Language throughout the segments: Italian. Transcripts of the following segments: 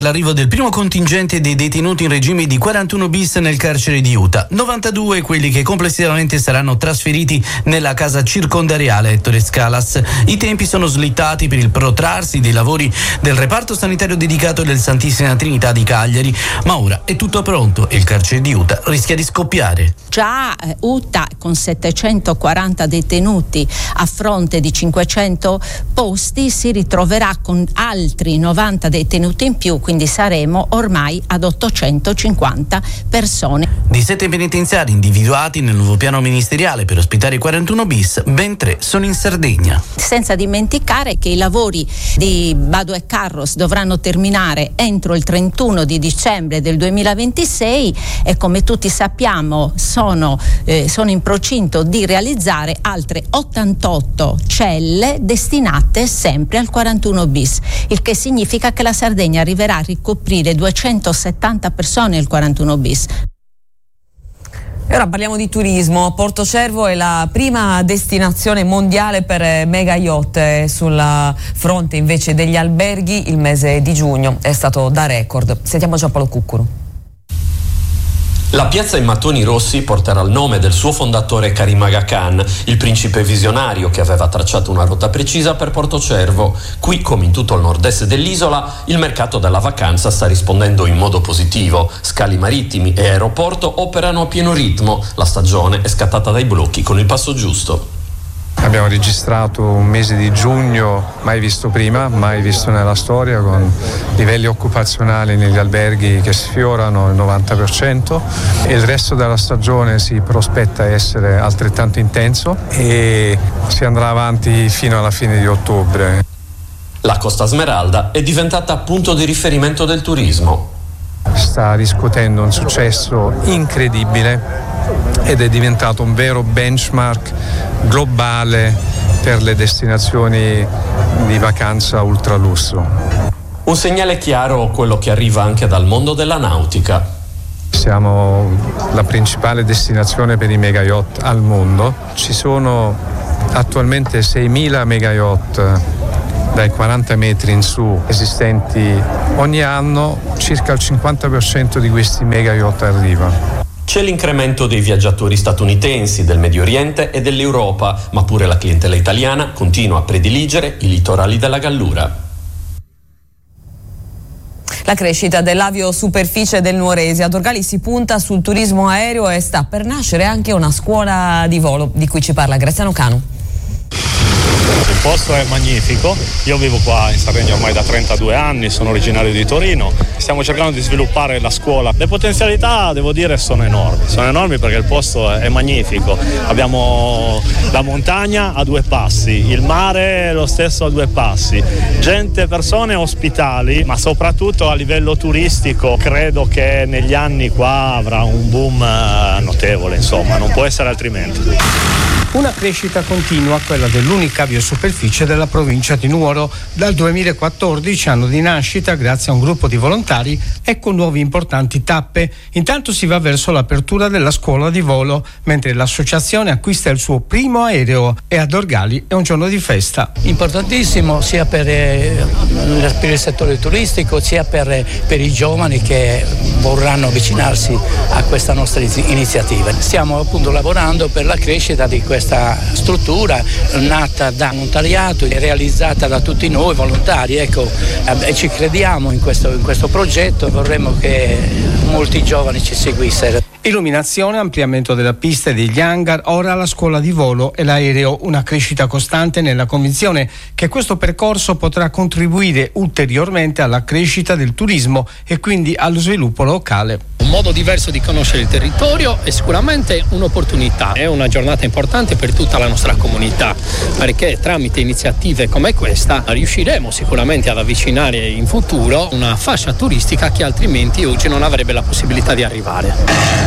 L'arrivo del primo contingente dei detenuti in regime di 41 bis nel carcere di Utah. 92 quelli che complessivamente saranno trasferiti nella casa circondariale Ettore Scalas. I tempi sono slittati per il protrarsi dei lavori del reparto sanitario dedicato del Santissima Trinità di Cagliari, ma ora è tutto pronto e il carcere di Utah rischia di scoppiare. Già Utah, con 740 detenuti a fronte di 500 posti, si ritroverà con altri 90 detenuti in più, quindi saremo ormai ad 850 persone. Di 7 penitenziari individuati nel nuovo piano ministeriale per ospitare i 41 bis, ben 3 sono in Sardegna. Senza dimenticare che i lavori di Bado e Carros dovranno terminare entro il 31 di dicembre del 2026 e, come tutti sappiamo, sono in procinto di realizzare altre 88 celle destinate sempre al 41 bis, il che significa che la Sardegna arriverà a ricoprire 270 persone al 41 bis. E ora parliamo di turismo. Portocervo è la prima destinazione mondiale per mega yacht. Sul fronte invece degli alberghi il mese di giugno è stato da record. Sentiamo Giampaolo Cuccuru. La piazza in mattoni rossi porterà il nome del suo fondatore Karim Aga Khan, il principe visionario che aveva tracciato una rotta precisa per Portocervo. Qui, come in tutto il nord-est dell'isola, il mercato della vacanza sta rispondendo in modo positivo. Scali marittimi e aeroporto operano a pieno ritmo. La stagione è scattata dai blocchi con il passo giusto. Abbiamo registrato un mese di giugno mai visto prima, mai visto nella storia, con livelli occupazionali negli alberghi che sfiorano il 90% e il resto della stagione si prospetta essere altrettanto intenso e si andrà avanti fino alla fine di ottobre. La Costa Smeralda è diventata punto di riferimento del turismo. Sta riscuotendo un successo incredibile ed è diventato un vero benchmark globale per le destinazioni di vacanza ultralusso. Un segnale chiaro quello che arriva anche dal mondo della nautica. Siamo la principale destinazione per i mega yacht al mondo. Ci sono attualmente 6.000 mega yacht dai 40 metri in su esistenti ogni anno. Circa il 50% di questi mega yacht arriva. C'è l'incremento dei viaggiatori statunitensi, del Medio Oriente e dell'Europa, ma pure la clientela italiana continua a prediligere i litorali della Gallura. La crescita dell'aviosuperficie del Nuorese. A Dorgali si punta sul turismo aereo e sta per nascere anche una scuola di volo, di cui ci parla Graziano Canu. Il posto è magnifico, io vivo qua in Sardegna ormai da 32 anni, sono originario di Torino, stiamo cercando di sviluppare la scuola. Le potenzialità, devo dire, sono enormi perché il posto è magnifico. Abbiamo la montagna a 2 passi, il mare lo stesso a 2 passi, gente, persone ospitali, ma soprattutto a livello turistico credo che negli anni qua avrà un boom notevole, insomma, non può essere altrimenti. Una crescita continua, quella dell'unica aviosuperficie della provincia di Nuoro. Dal 2014, anno di nascita, grazie a un gruppo di volontari e con nuove importanti tappe. Intanto si va verso l'apertura della scuola di volo, mentre l'associazione acquista il suo primo aereo e a Dorgali è un giorno di festa. Importantissimo sia per il settore turistico sia per i giovani che vorranno avvicinarsi a questa nostra iniziativa. Stiamo appunto lavorando per la crescita di questa struttura nata da volontariato e realizzata da tutti noi volontari, e ci crediamo in questo progetto e vorremmo che molti giovani ci seguissero. Illuminazione, ampliamento della pista e degli hangar, ora la scuola di volo e l'aereo, una crescita costante nella convinzione che questo percorso potrà contribuire ulteriormente alla crescita del turismo e quindi allo sviluppo locale. Un modo diverso di conoscere il territorio è sicuramente un'opportunità, è una giornata importante per tutta la nostra comunità, perché tramite iniziative come questa riusciremo sicuramente ad avvicinare in futuro una fascia turistica che altrimenti oggi non avrebbe la possibilità di arrivare.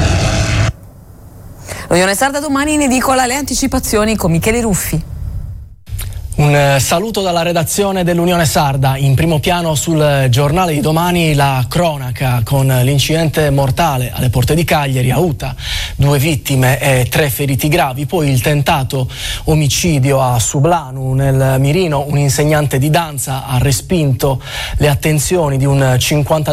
L'Unione Sarda domani ne edicola le anticipazioni con Michele Ruffi. Un saluto dalla redazione dell'Unione Sarda. In primo piano sul giornale di domani la cronaca con l'incidente mortale alle porte di Cagliari a Uta, 2 vittime e 3 feriti gravi, poi il tentato omicidio a Sublanu nel Mirino, un insegnante di danza ha respinto le attenzioni di un 52